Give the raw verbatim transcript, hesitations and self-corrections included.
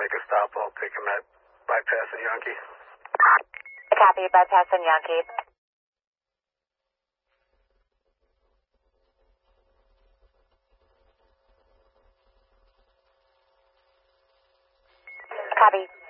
make a stop. I'll take him at Bypass and Yankee. Copy, Bypass and Yankee. Copy.